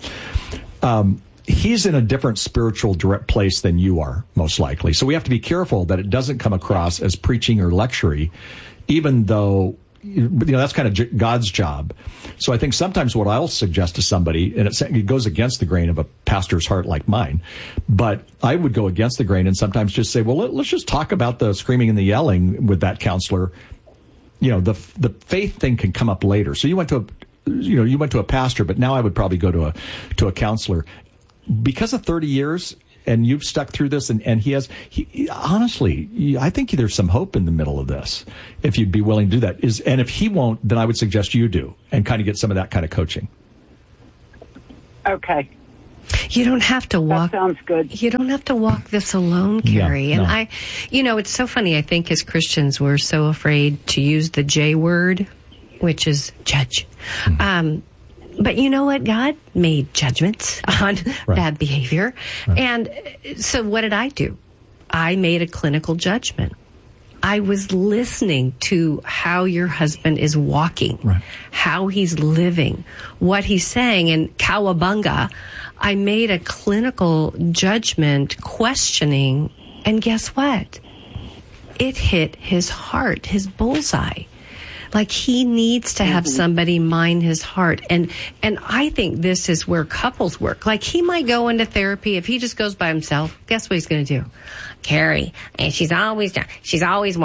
He's in a different spiritual direct place than you are, most likely. So we have to be careful that it doesn't come across as preaching or lecturing, even though, that's kind of God's job. So I think sometimes what I'll suggest to somebody, and it goes against the grain of a pastor's heart like mine, but I would go against the grain and sometimes just say, well, let's just talk about the screaming and the yelling with that counselor. The faith thing can come up later. So you went to a pastor, but now I would probably go to a counselor. Because of 30 years, and you've stuck through this, and honestly, I think there's some hope in the middle of this, if you'd be willing to do that. And if he won't, then I would suggest you do, and kind of get some of that kind of coaching. Okay. You don't have to walk. That sounds good. You don't have to walk this alone, Carrie. Yeah, and it's so funny. I think as Christians, we're so afraid to use the J word, which is judge. Mm-hmm. But you know what? God made judgments on bad behavior. Right. And so what did I do? I made a clinical judgment. I was listening to how your husband is walking, how he's living, what he's saying, and cowabunga. I made a clinical judgment questioning, and guess what? It hit his heart, his bullseye. Like he needs to have somebody mind his heart. And I think this is where couples work. Like he might go into therapy if he just goes by himself. Guess what he's going to do? Carrie, and she's always whining. She's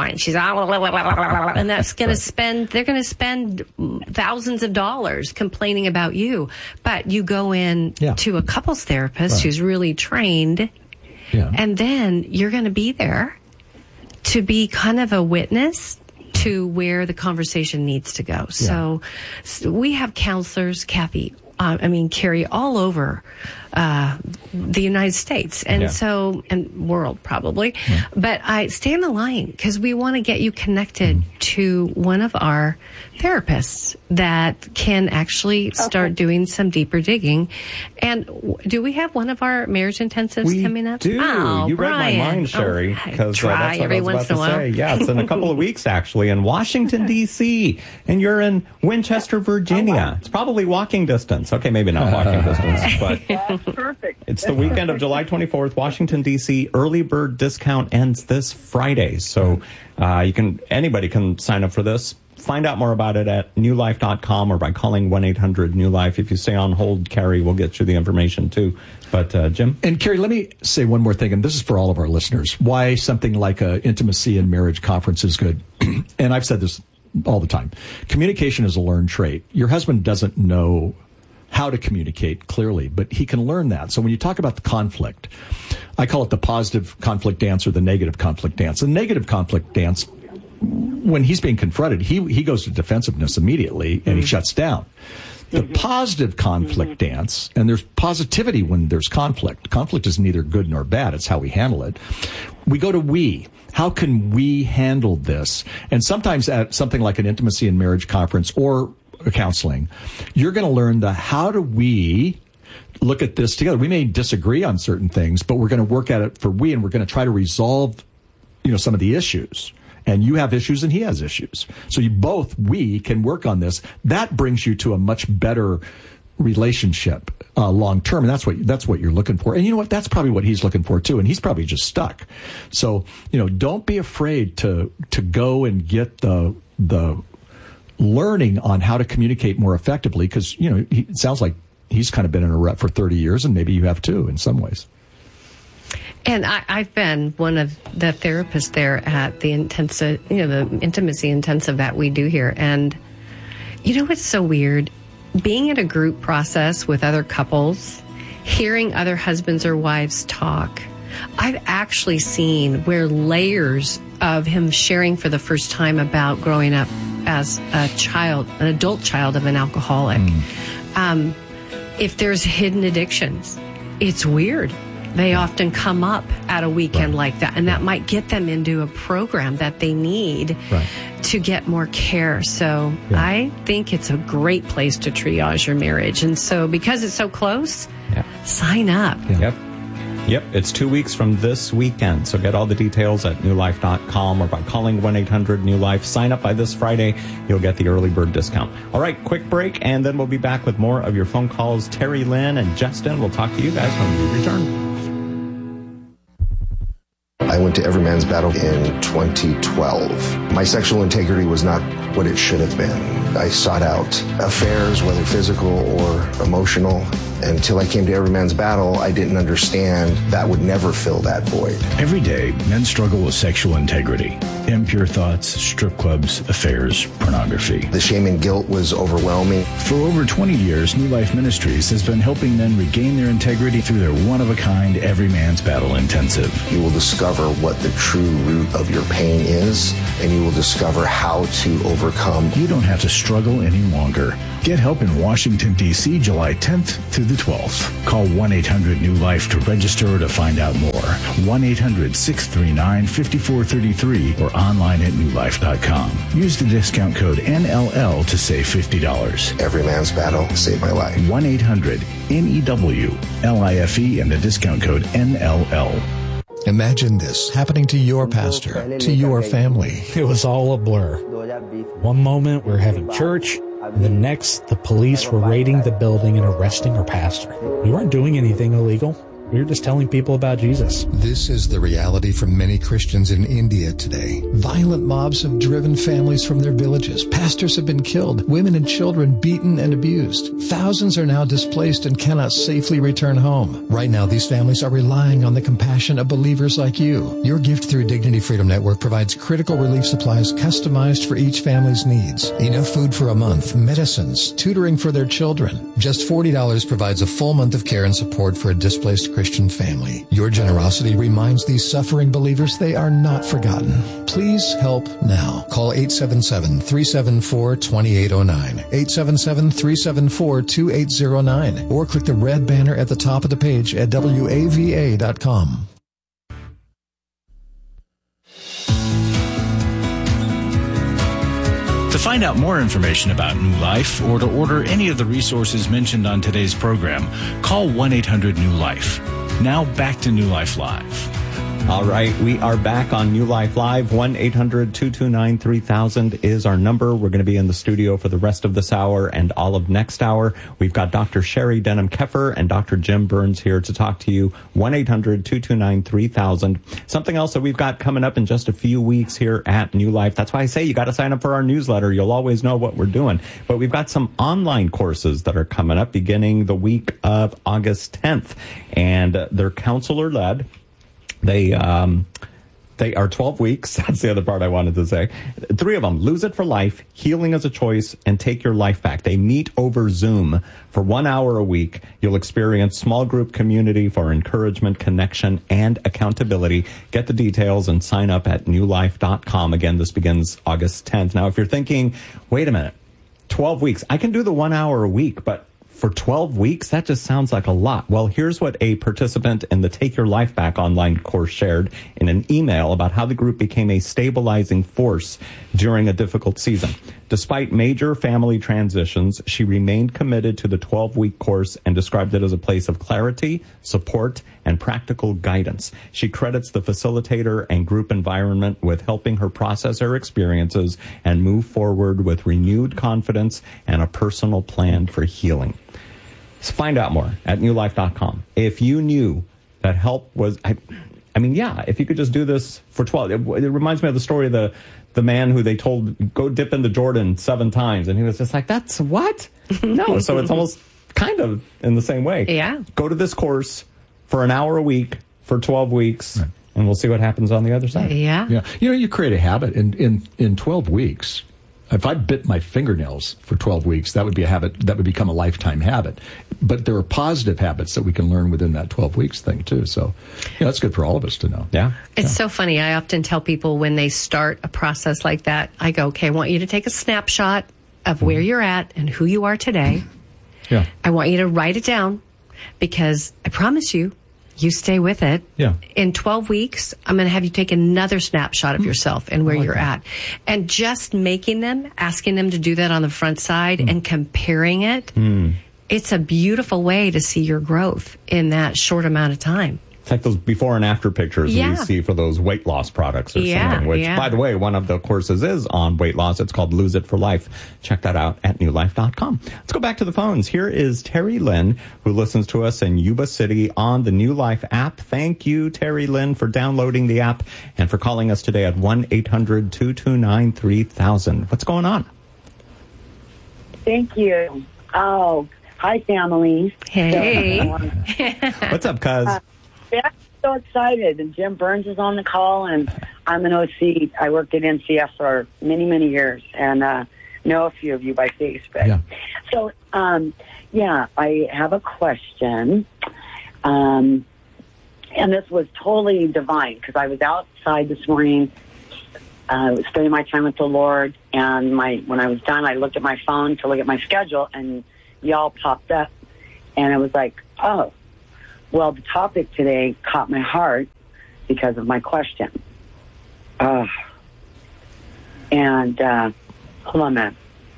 and that's going to they're going to spend thousands of dollars complaining about you. But you go in to a couples therapist who's really trained, and then you're going to be there to be kind of a witness to where the conversation needs to go. So we have counselors, Carrie, all over the United States and world probably. But I stay on the line because we want to get you connected to one of our therapists that can actually start doing some deeper digging. And do we have one of our marriage intensives coming up? Do. Oh, you Brian. read my mind, Sherry. Because Try that's what every I was once about in a while. to say. Yeah, it's in a couple of weeks, actually, in Washington, D.C. And you're in Winchester, Virginia. It's probably walking distance. Okay, maybe not walking distance, but That's perfect. it's the weekend of July 24th, Washington, D.C. Early bird discount ends this Friday. So anybody can sign up for this. Find out more about it at newlife.com or by calling 1-800-NEW-LIFE. If you stay on hold, Carrie will get you the information too. But Jim? And Carrie, let me say one more thing, and this is for all of our listeners, why something like a intimacy and marriage conference is good. And I've said this all the time. Communication is a learned trait. Your husband doesn't know how to communicate clearly, but he can learn that. So when you talk about the conflict, I call it the positive conflict dance or the negative conflict dance. The negative conflict dance, when he's being confronted, he goes to defensiveness immediately and he shuts down. The positive conflict dance, and there's positivity when there's conflict. Conflict is neither good nor bad. It's how we handle it. We go to we. How can we handle this? And sometimes at something like an intimacy and marriage conference or counseling, you're going to learn how do we look at this together. We may disagree on certain things, but we're going to work at it for we, and we're going to try to resolve, some of the issues. And you have issues and he has issues. So we can work on this. That brings you to a much better relationship long term. And that's what you're looking for. And you know what? That's probably what he's looking for too. And he's probably just stuck. So, don't be afraid to go and get the learning on how to communicate more effectively. Because, it sounds like he's kind of been in a rut for 30 years and maybe you have too in some ways. And I've been one of the therapists there at the intensive, the intimacy intensive that we do here. And what's so weird? Being in a group process with other couples, hearing other husbands or wives talk, I've actually seen where layers of him sharing for the first time about growing up as an adult child of an alcoholic. If there's hidden addictions, it's weird. They often come up at a weekend like that, and that might get them into a program that they need to get more care. So I think it's a great place to triage your marriage. And so because it's so close, sign up. Yep, it's 2 weeks from this weekend. So get all the details at newlife.com or by calling 1-800-NEW-LIFE. Sign up by this Friday. You'll get the early bird discount. All right, quick break, and then we'll be back with more of your phone calls. Terry Lynn and Justin will talk to you guys when we return. I went to Everyman's Battle in 2012. My sexual integrity was not what it should have been. I sought out affairs, whether physical or emotional. Until I came to Everyman's Battle, I didn't understand that would never fill that void. Every day, men struggle with sexual integrity. impure thoughts, strip clubs, affairs, pornography. The shame and guilt was overwhelming. For over 20 years, New Life Ministries has been helping men regain their integrity through their one-of-a-kind Every Man's Battle Intensive. You will discover what the true root of your pain is, and you will discover how to overcome. You don't have to struggle any longer. Get help in Washington, D.C., July 10th through the 12th. Call 1-800-NEW-LIFE to register or to find out more. 1-800-639-5433 or online at newlife.com. Use the discount code NLL to save $50. Every Man's Battle saved my life. 1-800-NEW-LIFE and the discount code NLL. Imagine this happening to your pastor, to your family. It was all a blur. One moment we're having church, and the next the police were raiding the building and arresting our pastor. We weren't doing anything illegal. We were just telling people about Jesus. This is the reality for many Christians in India today. Violent mobs have driven families from their villages. Pastors have been killed. Women and children beaten and abused. Thousands are now displaced and cannot safely return home. Right now, these families are relying on the compassion of believers like you. Your gift through Dignity Freedom Network provides critical relief supplies customized for each family's needs. Enough food for a month, medicines, tutoring for their children. Just $40 provides a full month of care and support for a displaced Christian family. Your generosity reminds these suffering believers they are not forgotten. Please help now. Call 877-374-2809, 877-374-2809, or click the red banner at the top of the page at WAVA.com. To find out more information about New Life or to order any of the resources mentioned on today's program, call 1-800-NEW-LIFE. Now back to New Life Live. All right, we are back on New Life Live. 1-800-229-3000 is our number. We're going to be in the studio for the rest of this hour and all of next hour. We've got Dr. Sherry Denham-Keffer and Dr. Jim Burns here to talk to you. 1-800-229-3000. Something else that we've got coming up in just a few weeks here at New Life. That's why I say you got to sign up for our newsletter. You'll always know what we're doing. But we've got some online courses that are coming up beginning the week of August 10th. And they're counselor-led. They are 12 weeks. That's the other part I wanted to say. 3 of them, Lose It for Life, Healing as a Choice, and Take Your Life Back. They meet over Zoom for 1 hour a week. You'll experience small group community for encouragement, connection, and accountability. Get the details and sign up at newlife.com. Again, this begins August 10th. Now, if you're thinking, wait a minute, 12 weeks, I can do the 1 hour a week, but for 12 weeks, that just sounds like a lot. Well, here's what a participant in the Take Your Life Back online course shared in an email about how the group became a stabilizing force during a difficult season. Despite major family transitions, she remained committed to the 12-week course and described it as a place of clarity, support, and practical guidance. She credits the facilitator and group environment with helping her process her experiences and move forward with renewed confidence and a personal plan for healing. So find out more at newlife.com. If you knew that help was, I mean, if you could just do this for 12, it reminds me of the story of the man who they told, go dip into Jordan 7 times. And he was just like, that's what? No. So it's almost kind of in the same way. Yeah. Go to this course for an hour a week for 12 weeks, right, and we'll see what happens on the other side. Yeah. Yeah. You know, you create a habit in 12 weeks. If I bit my fingernails for 12 weeks, that would be a habit that would become a lifetime habit. But there are positive habits that we can learn within that 12 weeks thing, too. So, that's good for all of us to know. Yeah. It's so funny. I often tell people when they start a process like that, I go, okay, I want you to take a snapshot of where you're at and who you are today. Yeah. I want you to write it down because I promise you, you stay with it. Yeah. In 12 weeks, I'm going to have you take another snapshot of yourself and where you're at. And just asking them to do that on the front side and comparing it, it's a beautiful way to see your growth in that short amount of time. It's like those before and after pictures Yeah. we see for those weight loss products or something, which, by the way, one of the courses is on weight loss. It's called Lose It for Life. Check that out at newlife.com. Let's go back to the phones. Here is Terry Lynn, who listens to us in Yuba City on the New Life app. Thank you, Terry Lynn, for downloading the app and for calling us today at 1-800-229-3000. What's going on? Thank you. Oh, hi, families. Hey. What's up, cuz? Yeah, I'm so excited. And Jim Burns is on the call, and I'm an OC. I worked at NCF for many, many years, and know a few of you by Facebook. Yeah. So, I have a question. And this was totally divine because I was outside this morning, spending my time with the Lord, and when I was done, I looked at my phone to look at my schedule, and y'all popped up, and I was like, oh, well, the topic today caught my heart because of my question. Hold on a minute.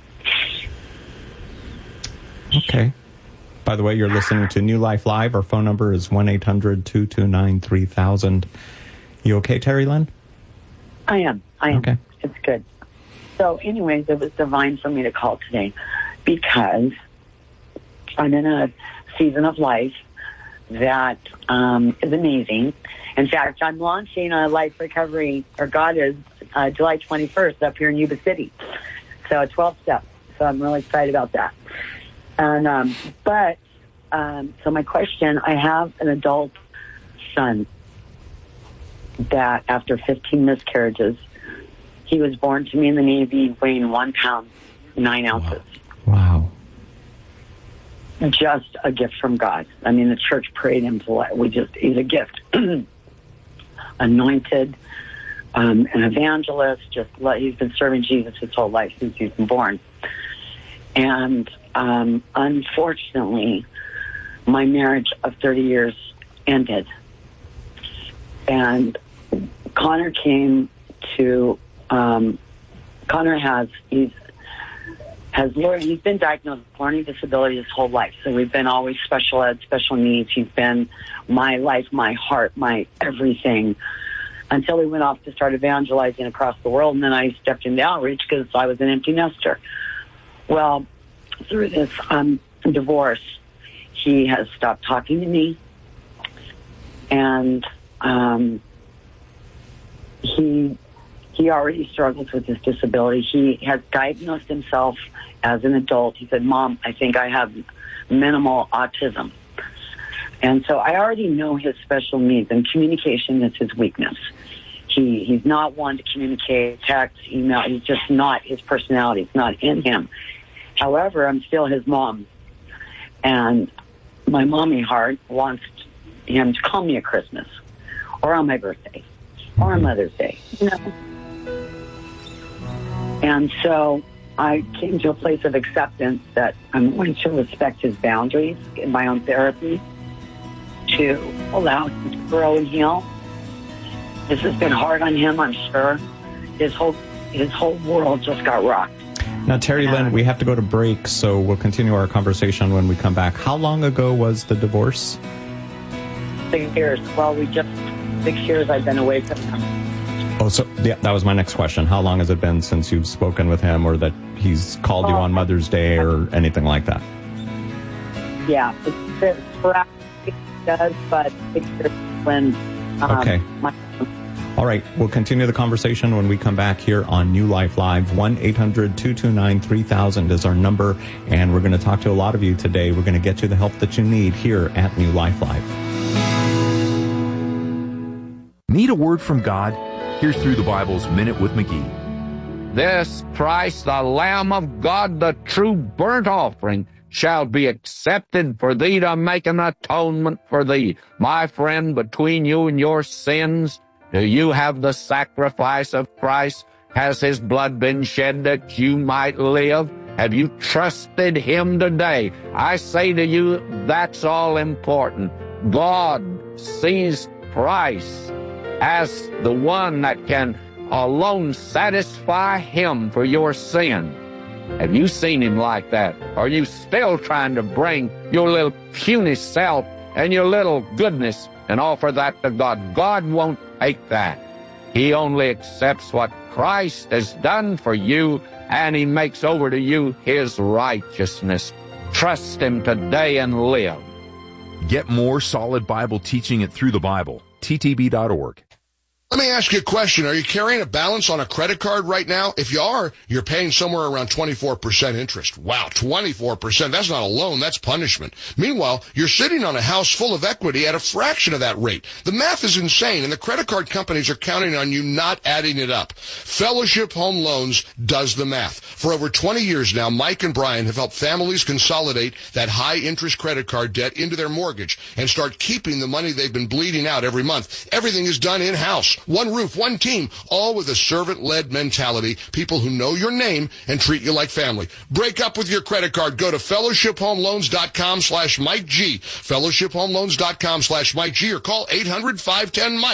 Okay. By the way, you're listening to New Life Live. Our phone number is 1-800-229-3000. You okay, Terry Lynn? I am. Okay. It's good. So anyways, it was divine for me to call today because I'm in a season of life that is amazing. In fact, I'm launching a life recovery, or God is, July 21st up here in Yuba City. So 12 steps. So I'm really excited about that. And, so my question, I have an adult son that after 15 miscarriages, he was born to me in the Navy weighing 1 pound, 9 ounces. Wow. Just a gift from God. I mean, the church prayed him to life. He's a gift. Anointed, an evangelist, he's been serving Jesus his whole life since he's been born. And unfortunately, my marriage of 30 years ended. And Connor came to, he's been diagnosed with learning disability his whole life. So we've been always special ed, special needs. He's been my life, my heart, my everything, until he went off to start evangelizing across the world. And then I stepped into outreach because I was an empty nester. Well, through this divorce, he has stopped talking to me. And he already struggles with his disability. He has diagnosed himself as an adult. He said, Mom, I think I have minimal autism. And so I already know his special needs, and communication is his weakness. He's not one to communicate, text, email. He's just not his personality. It's not in him. However, I'm still his mom. And my mommy heart wants him to call me at Christmas or on my birthday or on Mother's Day, you know. And so I came to a place of acceptance that I'm going to respect his boundaries in my own therapy to allow him to grow and heal. This has been hard on him, I'm sure. His whole world just got rocked. Now, Terry Lynn, we have to go to break, so we'll continue our conversation when we come back. How long ago was the divorce? 6 years. Well, 6 years I've been away from him. Oh, so yeah, that was my next question. How long has it been since you've spoken with him, or that he's called you on Mother's Day or anything like that? Yeah, it's sporadic, it does, but 6 years when... Okay. All right, we'll continue the conversation when we come back here on New Life Live. 1-800-229-3000 is our number, and we're going to talk to a lot of you today. We're going to get you the help that you need here at New Life Live. Need a word from God? Here's Through the Bible's Minute with McGee. This Christ, the Lamb of God, the true burnt offering, shall be accepted for thee to make an atonement for thee. My friend, between you and your sins, do you have the sacrifice of Christ? Has his blood been shed that you might live? Have you trusted him today? I say to you, that's all important. God sees Christ as the one that can alone satisfy him for your sin. Have you seen him like that? Are you still trying to bring your little puny self and your little goodness and offer that to God? God won't take that. He only accepts what Christ has done for you, and he makes over to you his righteousness. Trust him today and live. Get more solid Bible teaching at Through the Bible, ttb.org. Let me ask you a question. Are you carrying a balance on a credit card right now? If you are, you're paying somewhere around 24% interest. Wow, 24%. That's not a loan, that's punishment. Meanwhile, you're sitting on a house full of equity at a fraction of that rate. The math is insane, and the credit card companies are counting on you not adding it up. Fellowship Home Loans does the math. For over 20 years now, Mike and Brian have helped families consolidate that high-interest credit card debt into their mortgage and start keeping the money they've been bleeding out every month. Everything is done in-house. One roof, one team, all with a servant-led mentality, people who know your name and treat you like family. Break up with your credit card. Go to fellowshiphomeloans.com/Mike G. fellowshiphomeloans.com/Mike G, or call 800-510-MIKE.